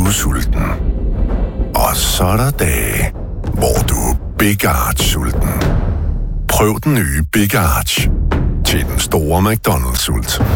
du sulten. Og så er der dage, hvor du er Big Arch-sulten. Prøv den nye Big Arch til den store McDonald's-sult.